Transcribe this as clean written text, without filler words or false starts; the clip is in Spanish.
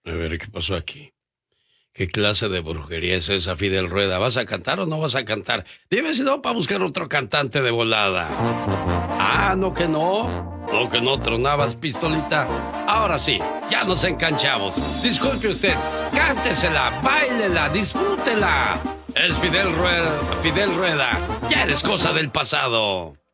A ver, ¿qué pasó aquí? ¿Qué clase de brujería es esa, Fidel Rueda? ¿Vas a cantar o no vas a cantar? Dime si no, para buscar otro cantante de volada. Ah, no que no. No que no tronabas, pistolita. Ahora sí, ya nos enganchamos. Disculpe usted, cántesela, báilela, disfrútela. Es Fidel Rueda. Fidel Rueda, ya eres cosa del pasado.